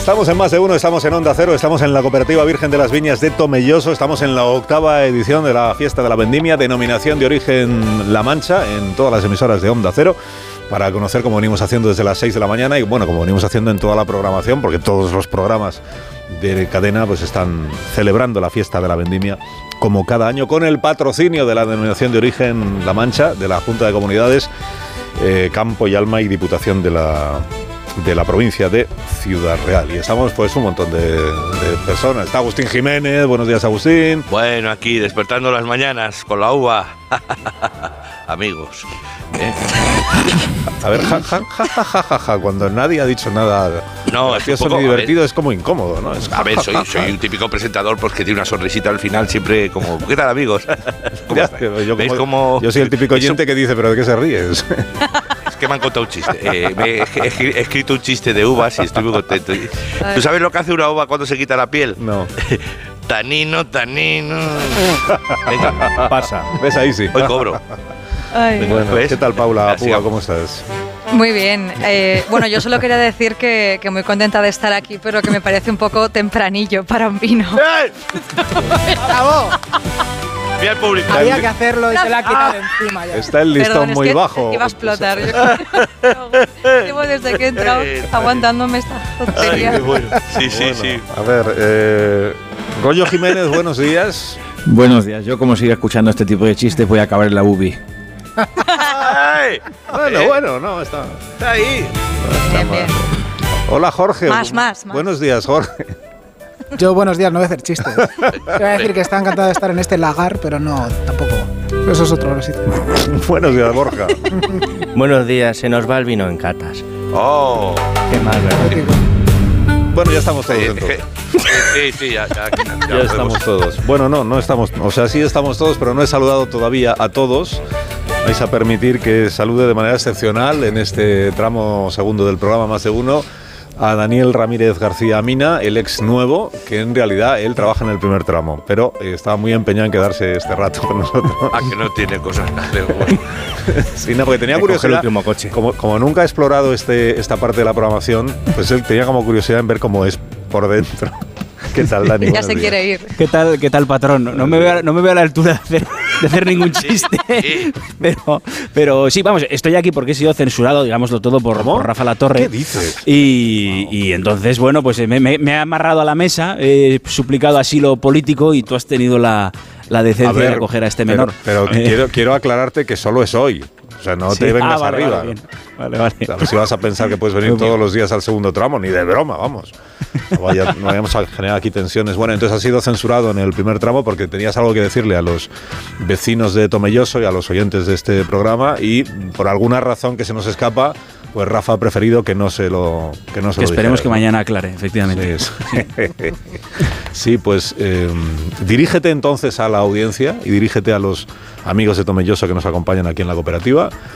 Estamos en Más de Uno, estamos en Onda Cero, estamos en la Cooperativa Virgen de las Viñas de Tomelloso, estamos en la 8ª edición de la Fiesta de la Vendimia, denominación de origen La Mancha, en todas las emisoras de Onda Cero, para conocer cómo venimos haciendo desde las 6 de la mañana y bueno, como venimos haciendo en toda la programación, porque todos los programas de cadena pues están celebrando la Fiesta de la Vendimia como cada año, con el patrocinio de la denominación de origen La Mancha, de la Junta de Comunidades, Campo y Alma y Diputación de la provincia de Ciudad Real. Y estamos pues un montón de personas. Está Agustín Jiménez. Buenos días, Agustín. Bueno, aquí despertando las mañanas con la uva. Amigos. A ver, ja, cuando nadie ha dicho nada gracioso ni divertido, es como incómodo, ¿no? Es a ver, soy un típico presentador pues que tiene una sonrisita al final, siempre como, ¿qué tal, amigos? Yo soy el típico oyente que dice, ¿pero de qué se ríes? Es que me han contado un chiste. He escrito un chiste de uvas y estoy muy contento. ¿Tú sabes lo que hace una uva cuando se quita la piel? No. Tanino. Venga, pasa. ¿Ves? Ahí sí. Hoy cobro. Bueno, ¿qué tal, Paula Púa? ¿Cómo estás? Muy bien. Bueno, yo solo quería decir que muy contenta de estar aquí, pero que me parece un poco tempranillo para un vino. ¡Bravo! Bien público. Había que hacerlo y se la ha quitado encima ya. Está el listón muy bajo. Iba a explotar. Llevo desde que he entrado aguantándome esta tontería. Bueno. Sí. A ver, Goyo Jiménez, buenos días. Buenos días. Yo, como siga escuchando este tipo de chistes, voy a acabar en la UBI. Bueno, no, está ahí. Bien. Hola, Jorge. Más. Buenos días, Jorge. Yo, buenos días, no voy a hacer chistes. Te voy a decir que está encantada de estar en este lagar, pero no, tampoco. Eso es otro sitio. Buenos días, Borja. Buenos días, se nos va el vino en catas. Oh. Qué mal, ¿verdad? Bueno, ya estamos todos entonces. Sí, ya estamos todos. Bueno, no estamos, o sea, sí estamos todos, pero no he saludado todavía a todos. Vais a permitir que salude de manera excepcional en este tramo segundo del programa Más de Uno a Daniel Ramírez García Mina, el ex nuevo, que en realidad él trabaja en el primer tramo, pero estaba muy empeñado en quedarse este rato con nosotros. Que no tiene cosas que hacer. Sí, no, porque tenía curiosidad. Como nunca ha explorado esta parte de la programación, pues él tenía como curiosidad en ver cómo es por dentro. ¿Qué tal, Dani? Ya se quiere ir. ¿Qué tal, patrón? No me veo a la altura de hacer ningún chiste. Sí. Pero sí, vamos, estoy aquí porque he sido censurado, digámoslo todo, por Rafa Latorre. ¿Qué dices? Y entonces, bueno, pues me he amarrado a la mesa, he suplicado asilo político y tú has tenido la decencia de acoger a este menor. Pero quiero aclararte que solo es hoy. O sea, no te vengas arriba. Vale. O sea, si vas a pensar que puedes venir todos los días al segundo tramo, ni de broma, vamos. No vayamos a generar aquí tensiones. Bueno, entonces has sido censurado en el primer tramo porque tenías algo que decirle a los vecinos de Tomelloso y a los oyentes de este programa y por alguna razón que se nos escapa, pues Rafa ha preferido que no se lo esperemos dijera, que mañana aclare, efectivamente. Sí, pues dirígete entonces a la audiencia y dirígete a los amigos de Tomelloso que nos acompañan aquí en la cooperativa